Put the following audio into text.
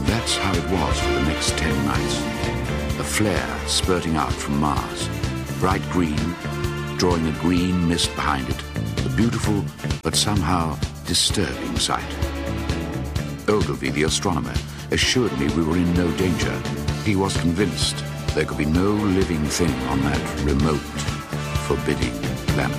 And that's how it was for the next 10 nights. A flare spurting out from Mars, bright green, drawing a green mist behind it, a beautiful but somehow disturbing sight. Ogilvy, the astronomer, assured me we were in no danger. He was convinced there could be no living thing on that remote, forbidding